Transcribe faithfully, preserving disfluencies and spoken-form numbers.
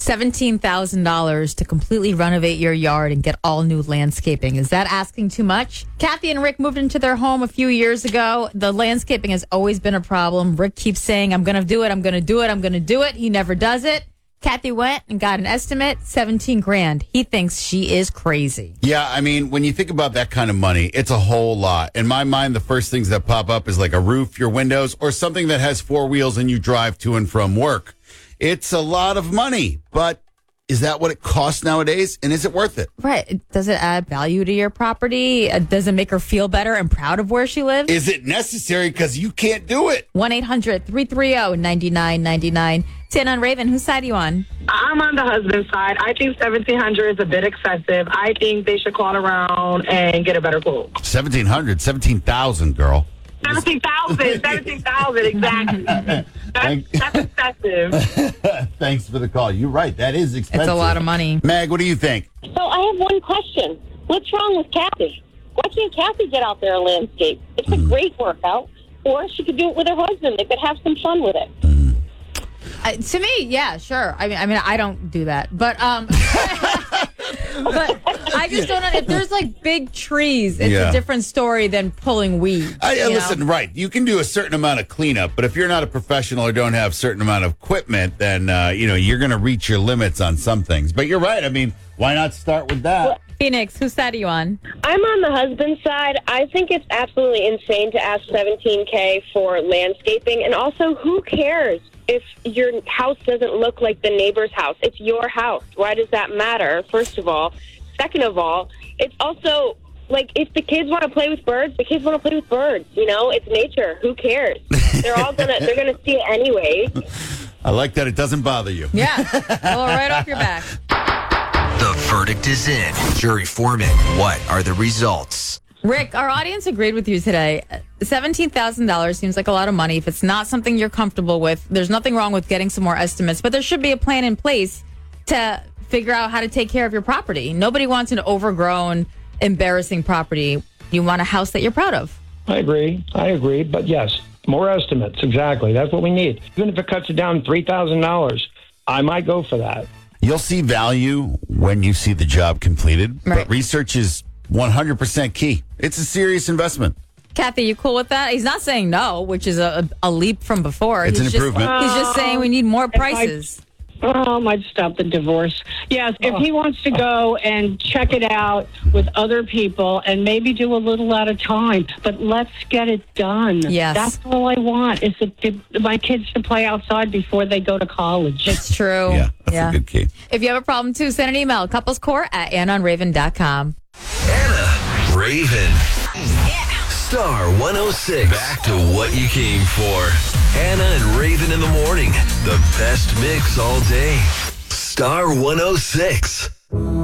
seventeen thousand dollars to completely renovate your yard and get all new landscaping. Is that asking too much? Kathy and Rick moved into their home a few years ago. The landscaping has always been a problem. Rick keeps saying, I'm going to do it, I'm going to do it, I'm going to do it. He never does it. Kathy went and got an estimate, seventeen grand. He thinks she is crazy. Yeah, I mean, when you think about that kind of money, it's a whole lot. In my mind, the first things that pop up is like a roof, your windows, or something that has four wheels and you drive to and from work. It's a lot of money, but is that what it costs nowadays? And is it worth it? Right. Does it add value to your property? Uh, Does it make her feel better and proud of where she lives? Is it necessary because you can't do it? one eight hundred three three zero nine nine nine nine. Ten on Raven, whose side are you on? I'm on the husband's side. I think seventeen hundred is a bit excessive. I think they should call around and get a better quote. seventeen hundred, seventeen thousand, girl. seventeen thousand, seventeen thousand, exactly. That's, that's excessive. Thanks for the call. You're right. That is expensive. It's a lot of money. Mag, what do you think? So I have one question. What's wrong with Kathy? Why can't Kathy get out there and landscape? It's a great workout. Or she could do it with her husband. They could have some fun with it. Uh, to me, yeah, sure. I mean, I mean, I don't do that, but um, but I just don't know if there's like big trees. It's Yeah. a different story than pulling weeds. I, you listen, know? right. You can do a certain amount of cleanup, but if you're not a professional or don't have a certain amount of equipment, then, uh, you know, you're going to reach your limits on some things. But you're right. I mean, why not start with that? Phoenix, whose side are you on? I'm on the husband's side. I think it's absolutely insane to ask seventeen K for landscaping. And also, who cares if your house doesn't look like the neighbor's house? It's your house. Why does that matter, first of all? Second of all, it's also, like, if the kids want to play with birds, the kids want to play with birds. You know, it's nature. Who cares? They're all going to, they're going to see it anyway. I like that it doesn't bother you. Yeah, well, right off your back. The verdict is in. Jury foreman, what are the results? Rick, our audience agreed with you today. seventeen thousand dollars seems like a lot of money. If it's not something you're comfortable with, there's nothing wrong with getting some more estimates, but there should be a plan in place to figure out how to take care of your property. Nobody wants an overgrown, embarrassing property. You want a house that you're proud of. I agree. I agree. But yes, more estimates. Exactly. That's what we need. Even if it cuts it down three thousand dollars, I might go for that. You'll see value when you see the job completed, Right. but research is one hundred percent key. It's a serious investment. Kathy, you cool with that? He's not saying no, which is a, a leap from before. It's he's an just, improvement. He's just saying we need more prices. Oh, I might stop the divorce. Yes, if he wants to go and check it out with other people and maybe do a little at a time, but let's get it done. Yes. That's all I want is that my kids to play outside before they go to college. It's true. Yeah, that's a good key. If you have a problem, too, send an email, couplescore at anna on raven dot com. Anna Raven. Star one oh six. Back to what you came for. Anna and Raven in the morning. The best mix all day. Star one oh six.